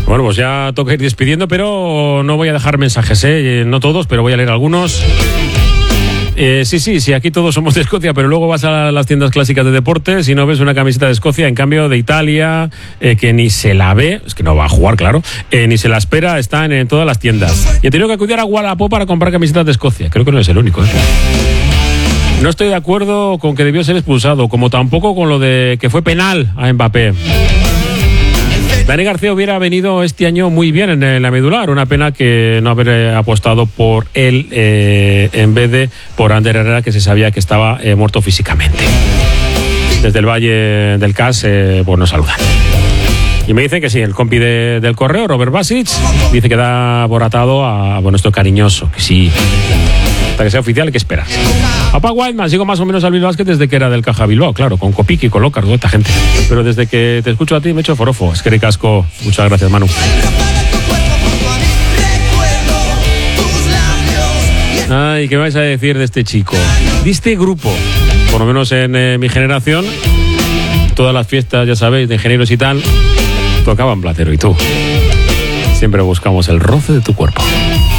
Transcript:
Bueno, pues ya toca ir despidiendo, pero no voy a dejar mensajes, no todos, pero voy a leer algunos. Sí, aquí todos somos de Escocia, pero luego vas a las tiendas clásicas de deportes y no ves una camiseta de Escocia, en cambio de Italia, que ni se la ve, es que no va a jugar, claro, ni se la espera, están en todas las tiendas. Y he tenido que acudir a Wallapop para comprar camisetas de Escocia, creo que no es el único, No estoy de acuerdo con que debió ser expulsado, como tampoco con lo de que fue penal a Mbappé. Dani García hubiera venido este año muy bien en la medular. Una pena que no haber apostado por él en vez de por Ander Herrera, que se sabía que estaba muerto físicamente. Desde el Valle del Cas, pues nos saludan. Y me dicen que sí, el compi del correo, Robert Basic, dice que da por atado a nuestro cariñoso, que sí. Hasta que sea oficial hay que esperar. Papá Wildman, sigo más o menos al Bilbao Basket desde que era del Caja Bilbao, claro, con Copiqui, con Locas, toda esta gente. Pero desde que te escucho a ti me echo forofo. Es que ricasco. Muchas gracias, Manu. Ay, ¿qué vais a decir de este chico? De este grupo, por lo menos en mi generación, todas las fiestas, ya sabéis, de ingenieros y tal, tocaban Platero y tú. Siempre buscamos el roce de tu cuerpo.